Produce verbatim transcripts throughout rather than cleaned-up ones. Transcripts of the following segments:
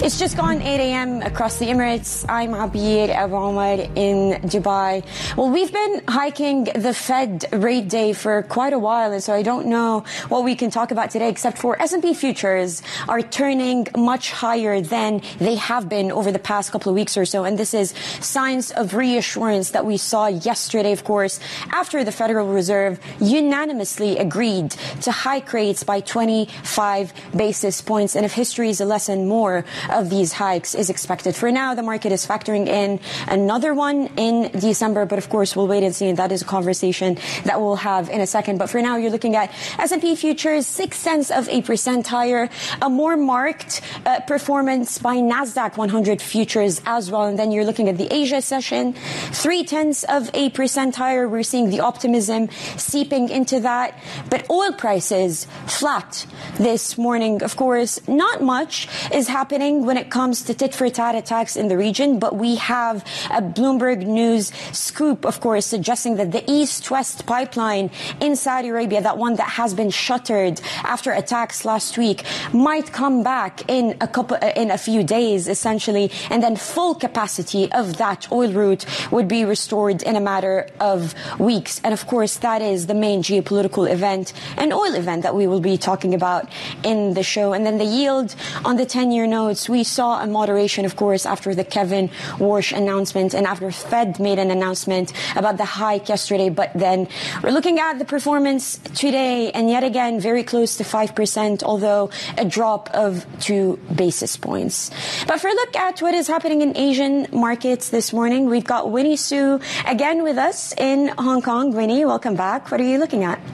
It's just gone eight a.m. across the Emirates. I'm Abir Abu Omar in Dubai. Well, we've been hiking the Fed rate day for quite a while, and so I don't know what we can talk about today, except for S and P futures are turning much higher than they have been over the past couple of weeks or so, and this is signs of reassurance that we saw yesterday, of course, after the Federal Reserve unanimously agreed to hike rates by twenty-five basis points. And if history is a lesson, more of these hikes is expected. For now, the market is factoring in another one in December, but of course, we'll wait and see. And that is a conversation that we'll have in a second. But for now, you're looking at S and P futures, six tenths of a percent higher, a more marked uh, performance by NASDAQ one hundred futures as well. And then you're looking at the Asia session, three tenths of a percent higher. We're seeing the optimism seeping into that. But oil prices flat this morning. Of course, not much is happening when it comes to tit-for-tat attacks in the region, but we have a Bloomberg News scoop, of course, suggesting that the East-West pipeline in Saudi Arabia, that one that has been shuttered after attacks last week, might come back in a couple, in a few days, essentially, and then full capacity of that oil route would be restored in a matter of weeks. And of course, that is the main geopolitical event, an oil event that we will be talking about in the show. And then the yield on the ten-year notes, we saw a moderation, of course, after the Kevin Warsh announcement and after Fed made an announcement about the hike yesterday. But then we're looking at the performance today, and yet again, very close to five percent, although a drop of two basis points. But for a look at what is happening in Asian markets this morning, we've got Winnie Su again with us in Hong Kong. Winnie, welcome back. What are you looking at?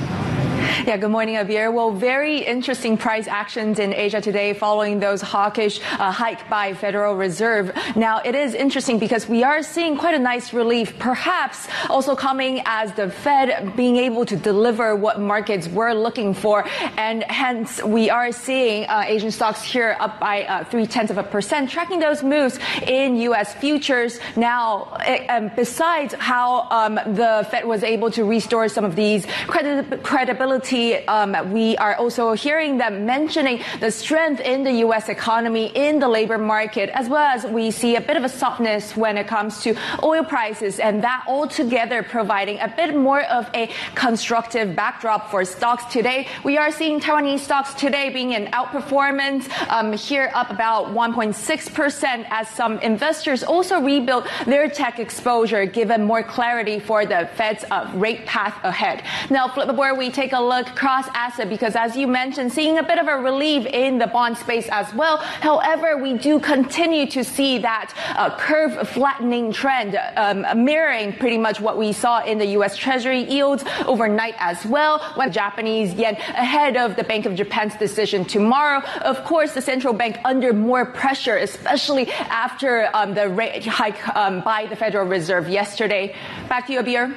Yeah, good morning, Abir. Well, very interesting price actions in Asia today following those hawkish uh, hike by Federal Reserve. Now, it is interesting because we are seeing quite a nice relief, perhaps also coming as the Fed being able to deliver what markets were looking for. And hence, we are seeing uh, Asian stocks here up by uh, three-tenths of a percent, tracking those moves in U S futures. Now, it, um, besides how um, the Fed was able to restore some of these credi- credibility Um, we are also hearing them mentioning the strength in the U S economy, in the labor market, as well as we see a bit of a softness when it comes to oil prices, and that altogether providing a bit more of a constructive backdrop for stocks today. We are seeing Taiwanese stocks today being an outperformance, um, here up about one point six percent as some investors also rebuild their tech exposure, given more clarity for the Fed's uh, rate path ahead. Now, Flipboard, we take a look cross asset because, as you mentioned, seeing a bit of a relief in the bond space as well. However, we do continue to see that uh, curve flattening trend, um, mirroring pretty much what we saw in the U S Treasury yields overnight as well, when Japanese yen ahead of the Bank of Japan's decision tomorrow. Of course, the central bank under more pressure, especially after um, the rate hike um, by the Federal Reserve yesterday. Back to you, Abir.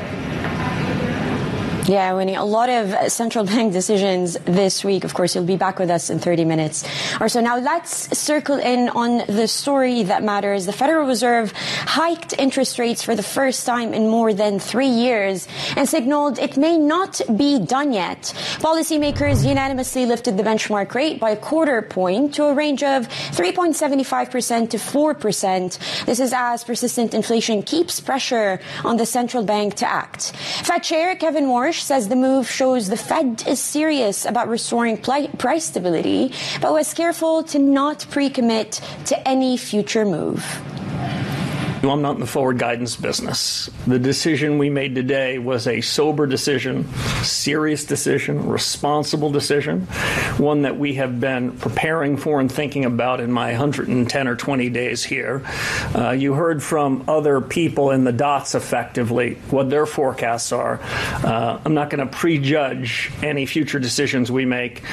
Yeah, Winnie, a lot of central bank decisions this week. Of course, you'll be back with us in thirty minutes or so. Now, let's circle in on the story that matters. The Federal Reserve hiked interest rates for the first time in more than three years and signaled it may not be done yet. Policymakers unanimously lifted the benchmark rate by a quarter point to a range of three point seven five percent to four percent. This is as persistent inflation keeps pressure on the central bank to act. Fed Chair Kevin Warsh says the move shows the Fed is serious about restoring price stability, but was careful to not pre-commit to any future move. I'm not in the forward guidance business. The decision we made today was a sober decision, serious decision, responsible decision, one that we have been preparing for and thinking about in my one hundred ten or twenty days here. Uh, you heard from other people in the dots effectively what their forecasts are. Uh, I'm not going to prejudge any future decisions we make.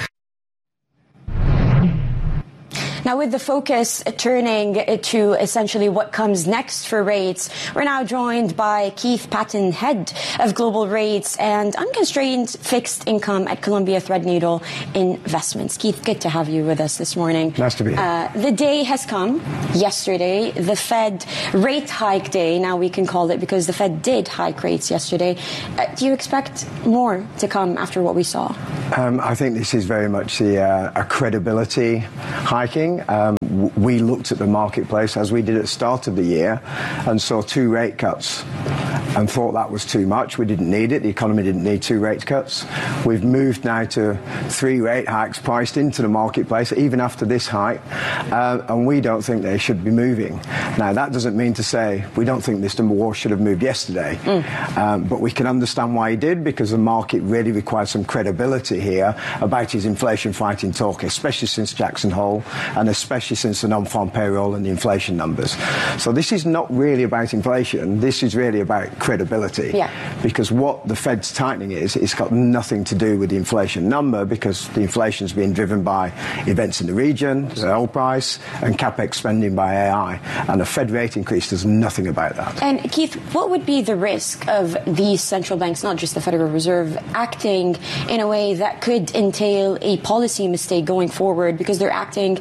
Now, with the focus turning to essentially what comes next for rates, we're now joined by Keith Patton, head of global rates and unconstrained fixed income at Columbia Threadneedle Investments. Keith, good to have you with us this morning. Nice to be here. Uh, the day has come yesterday, the Fed rate hike day, now we can call it, because the Fed did hike rates yesterday. Uh, do you expect more to come after what we saw? Um, I think this is very much the, uh, a credibility hiking. Um, w- we looked at the marketplace as we did at the start of the year and saw two rate cuts and thought that was too much. We didn't need it. The economy didn't need two rate cuts. We've moved now to three rate hikes priced into the marketplace, even after this hike, uh, and we don't think they should be moving. Now, that doesn't mean to say we don't think Mister Warsh should have moved yesterday, mm. um, but we can understand why he did, because the market really requires some credibility here about his inflation-fighting talk, especially since Jackson Hole and especially since the non-farm payroll and the inflation numbers. So this is not really about inflation. This is really about credibility, yeah. because what the Fed's tightening is, it's got nothing to do with the inflation number, because the inflation is being driven by events in the region, the oil price, and capex spending by A I. And a Fed rate increase does nothing about that. And Keith, what would be the risk of these central banks, not just the Federal Reserve, acting in a way that could entail a policy mistake going forward, because they're acting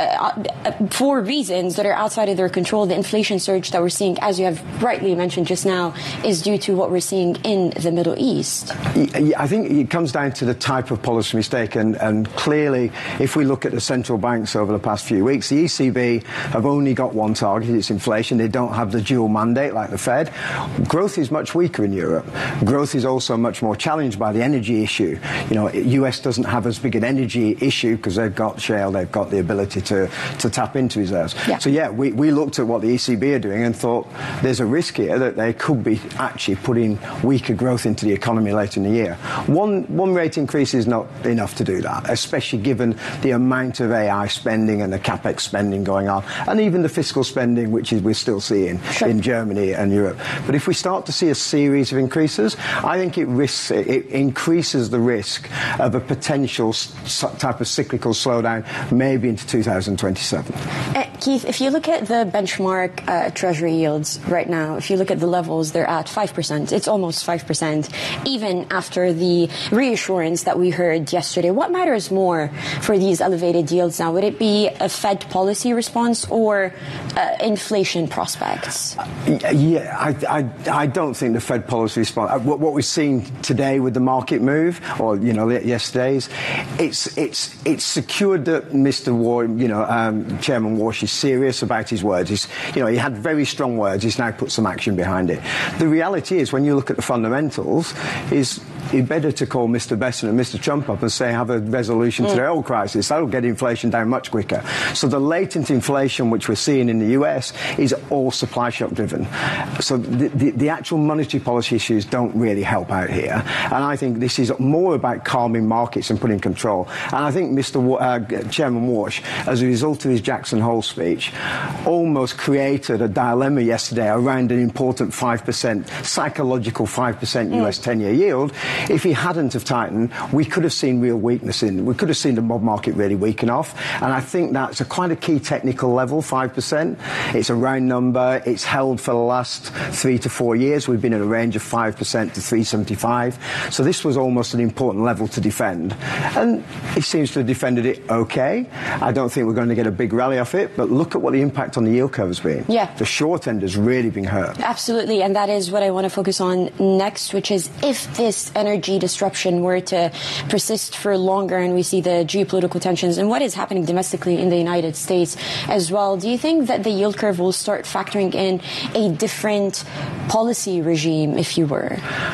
uh, for reasons that are outside of their control? The inflation surge that we're seeing, as you have rightly mentioned just now, is due to what we're seeing in the Middle East. I think it comes down to the type of policy mistake, and, and clearly, if we look at the central banks over the past few weeks, the E C B have only got one target, it's inflation. They don't have the dual mandate like the Fed. Growth is much weaker in Europe. Growth is also much more challenged by the energy issue. You know, U S doesn't have as big an energy issue because they've got shale, they've got the ability to, to tap into reserves. Yeah. So yeah, we, we looked at what the E C B are doing and thought there's a risk here that they could be actually putting weaker growth into the economy later in the year. One one rate increase is not enough to do that, especially given the amount of A I spending and the capex spending going on, and even the fiscal spending, which is we're still seeing sure. in Germany and Europe. But if we start to see a series of increases, I think it risks it increases the risk of a potential type of cyclical slowdown, maybe into two thousand twenty-seven. Uh, Keith, if you look at the benchmark uh, Treasury yields right now, if you look at the levels, they're at five percent. It's almost five percent, even after the reassurance that we heard yesterday. What matters more for these elevated yields now? Would it be a Fed policy response or uh, inflation prospects? Yeah, I, I, I don't think the Fed policy response. What, what we've seen today with the market move, or you know, yesterday's, it's it's it's secured that Mister War, you know, um, Chairman Warsh is serious about his words. He's, you know, he had very strong words. He's now put some action behind it. The reality is, when you look at the fundamentals, is it's better to call Mister Bessent and Mister Trump up and say have a resolution mm. to the oil crisis. That'll get inflation down much quicker. So the latent inflation which we're seeing in the U S is all supply shock driven. So the, the, the actual monetary policy issues don't really help out here. And I think this is more about calming markets and putting control. And I think Mister W- uh, Chairman Warsh, as a result of his Jackson Hole speech, almost created a dilemma yesterday around an important five percent, psychological five percent U S mm. ten-year yield. If he hadn't have tightened, we could have seen real weakness in, we could have seen the mob market really weaken off. And I think that's a quite a key technical level, five percent. It's a round number. It's held for the last three to four years. We've been in a range of five percent to three seventy-five. So this was almost an important level to defend. And he seems to have defended it okay. I don't think we're going to get a big rally off it, but look at what the impact on the yield curve has been. Yeah. The short end has really been hurt. Absolutely. And that is what I want to focus on next, which is if this energy disruption were to persist for longer and we see the geopolitical tensions and what is happening domestically in the United States as well, do you think that the yield curve will start factoring in a different policy regime, if you were?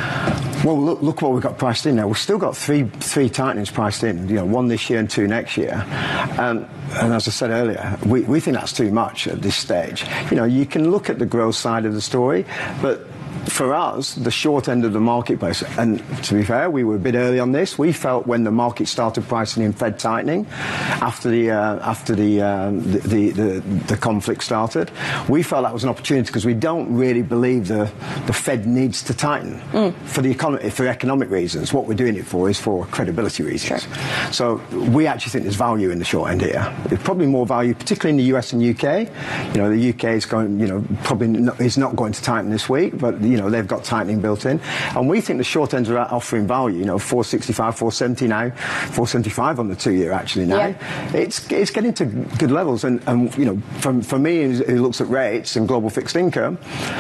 Well, look, look what we've got priced in now. We've still got three three tightenings priced in, you know, one this year and two next year. Um, and as I said earlier, we, we think that's too much at this stage. You know, you can look at the growth side of the story, but for us, the short end of the marketplace, and to be fair, we were a bit early on this. We felt when the market started pricing in Fed tightening, after the uh, after the, um, the, the the the conflict started, we felt that was an opportunity because we don't really believe the the Fed needs to tighten mm. for the economy for economic reasons. What we're doing it for is for credibility reasons. Sure. So we actually think there's value in the short end here. There's probably more value, particularly in the U S and U K. You know, the U K is going, you know, probably not, is not going to tighten this week, but you know, they've got tightening built in. And we think the short ends are offering value, you know, four sixty-five, four seventy now, four seventy-five on the two-year actually now. Yeah. It's it's getting to good levels. And, and you know, for, for me, who looks at rates and global fixed income,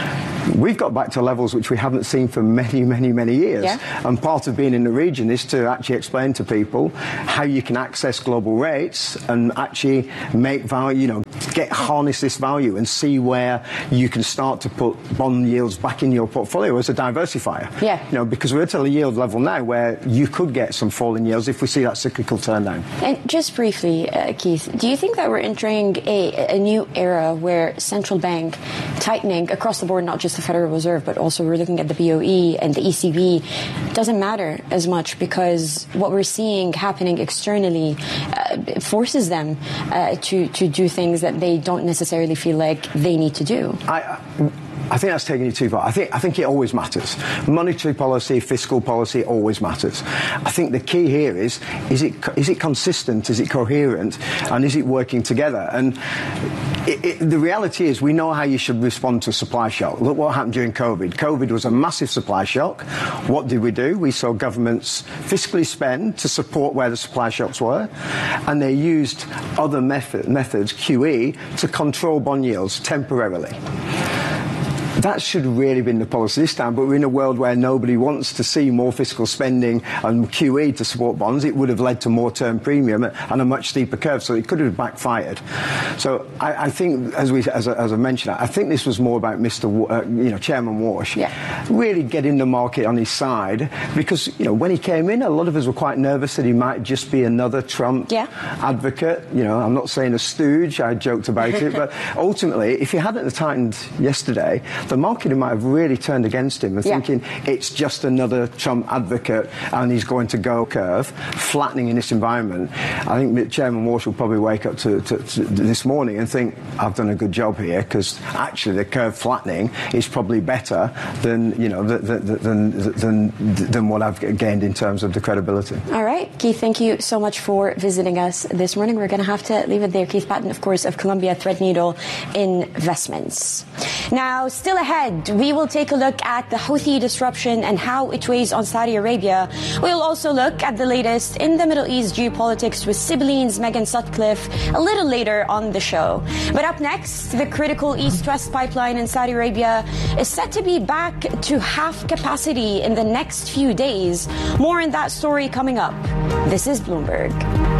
we've got back to levels which we haven't seen for many, many, many years. Yeah. And part of being in the region is to actually explain to people how you can access global rates and actually make value, you know, get harness this value and see where you can start to put bond yields back in your portfolio as a diversifier. Yeah. You know, because we're at a yield level now where you could get some falling yields if we see that cyclical turn down. And just briefly, uh, Keith, do you think that we're entering a, a new era where central bank tightening across the board, not just the Federal Reserve, but also we're looking at the B O E and the E C B, doesn't matter as much because what we're seeing happening externally uh, forces them uh, to, to do things that they don't necessarily feel like they need to do? I, I think that's taking it too far. I think I think it always matters. Monetary policy, fiscal policy always matters. I think the key here is is it is it consistent, is it coherent, and is it working together? And it, it, the reality is we know how you should respond to a supply shock. Look what happened during COVID. COVID was a massive supply shock. What did we do? We saw governments fiscally spend to support where the supply shocks were, and they used other method, methods, Q E, to control bond yields temporarily. That should really have been the policy this time, but we're in a world where nobody wants to see more fiscal spending and Q E to support bonds. It would have led to more term premium and a much steeper curve, so it could have backfired. So I, I think, as we, as, I, as I mentioned, I think this was more about Mister W- uh, you know, Chairman Walsh, yeah. really getting the market on his side, because you know when he came in, a lot of us were quite nervous that he might just be another Trump yeah. advocate. You know, I'm not saying a stooge. I joked about it, but ultimately, if he hadn't tightened yesterday, the market might have really turned against him and yeah. thinking it's just another Trump advocate and he's going to go curve, flattening in this environment. I think Chairman Walsh will probably wake up to, to, to this morning and think, I've done a good job here, because actually the curve flattening is probably better than, you know, than, than, than, than what I've gained in terms of the credibility. All right, Keith, thank you so much for visiting us this morning. We're going to have to leave it there. Keith Patton, of course, of Columbia Threadneedle Investments. Now, still ahead, we will take a look at the Houthi disruption and how it weighs on Saudi Arabia. We'll also look at the latest in the Middle East geopolitics with Sibyline's Megan Sutcliffe a little later on the show. But up next, the critical East-West pipeline in Saudi Arabia is set to be back to half capacity in the next few days. More on that story coming up. This is Bloomberg.